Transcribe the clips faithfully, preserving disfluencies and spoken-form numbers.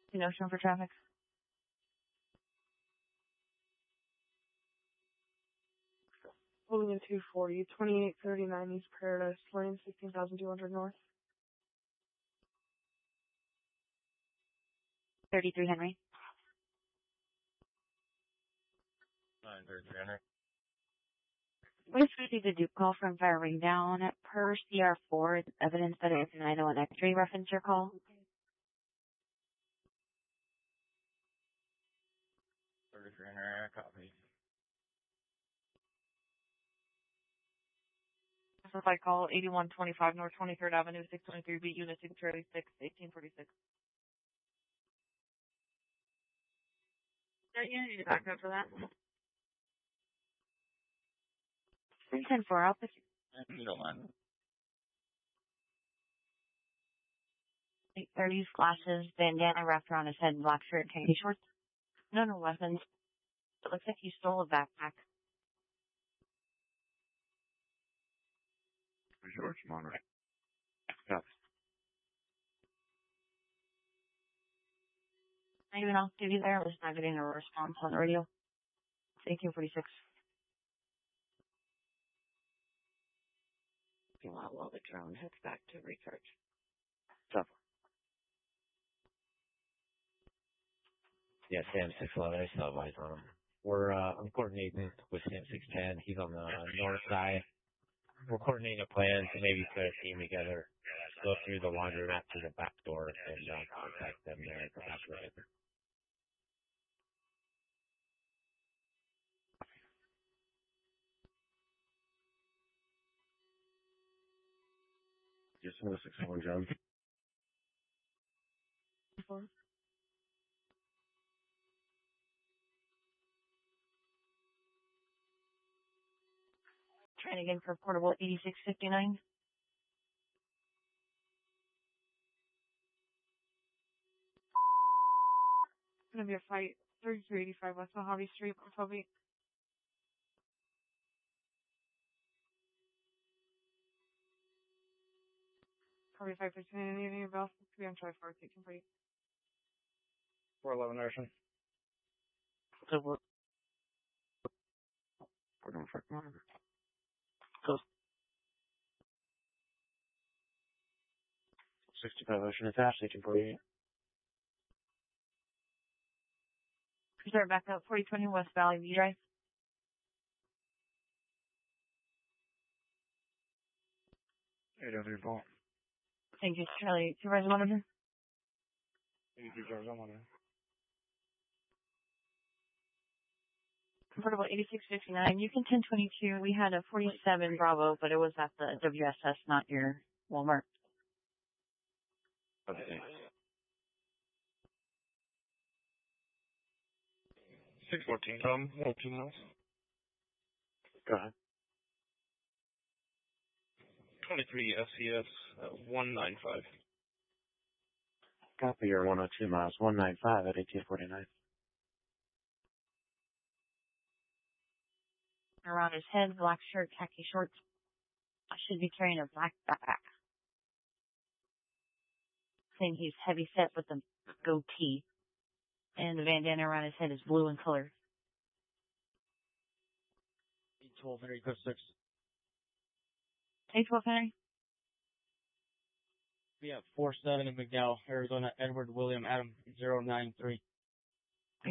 Notion for traffic. Pulling in two forty, twenty-eight thirty-nine East Paradise Lane, sixteen thousand two hundred North. thirty-three Henry. nine thirty-three Henry. We just received a Duke call from firing down per C R four, evidence that it was a nine oh one X-ray reference your call. thirty-three Henry, copy. Specified call, eighty-one twenty-five North twenty-third Avenue, six twenty-three B, Unit six thirty-six, eighteen forty-six. Yeah, you need to back up for that. three ten four, I'll put You don't mind. eight thirties, glasses, bandana wrapped around his head, black shirt, khaki shorts. No, no weapons. It looks like he stole a backpack. George Monterey. Copy. Anyone else give you there? I was not getting a response on the radio. eighteen forty-six. While, while the drone heads back to recharge. Stop. Yeah, Sam six eleven, I still have eyes on him. We're, uh, I'm coordinating with Sam six ten. He's on the north side. We're coordinating a plan to maybe put a team together, go through the laundromat to the back door, and uh, contact them there at the back door. Just one six one, John. Trying again for portable eighty-six fifty-nine. It's gonna be a fight. thirty-three eighty-five West Mojave Street, Mojave. Probably five fifteen in the evening, Bell. To be on try for taking for you. four eleven Ocean. So we're, We're going for it. Go. sixty-five Ocean attached, eighteen forty-eight. Start back up, forty twenty West Valley View Drive. eight oh three Paul. Thank you, Charlie. Supervisor Monitor. eighty-three Charles, I'm on it. Portable eighty-six fifty-nine. You can ten twenty-two. We had a forty-seven Bravo, but it was at the W S S, not your Walmart. Okay. six fourteen, Tom. one two miles. Go ahead. twenty-three S C S, uh, one nine five. Copy your one oh two miles, one nine five at eighteen forty-nine. Around his head, black shirt, khaki shorts. I should be carrying a black backpack. Saying he's heavy set with a goatee. And the bandana around his head is blue in color. eight twelve Henry, code six. eight twelve Henry? Yeah, four seven in McDowell, Arizona, Edward William Adam, zero nine three. Okay.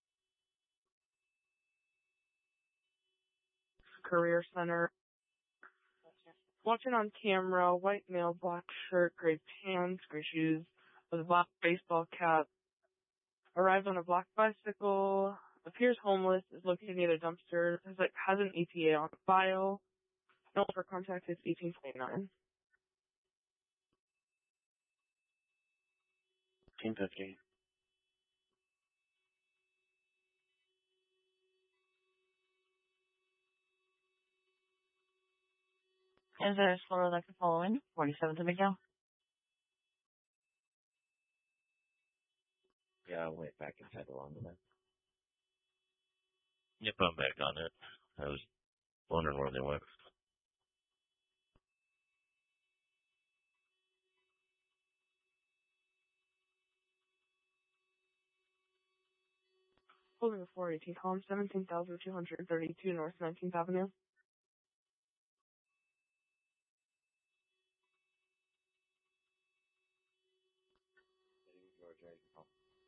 Career Center. Watching on camera, white male, black shirt, gray pants, gray shoes, with a black baseball cap. Arrived on a black bicycle, appears homeless, is located near the dumpster, has, like, has an E P A on file. No for contact is eighteen twenty-nine. eighteen fifty. Is there a slower like to follow in? forty-seven to McDowell. Yeah, I'll wait back inside the laundromat. Yep, I'm back on it. I was wondering where they went. Holding a four eighteen, column seventeen thousand two hundred thirty-two North nineteenth Avenue.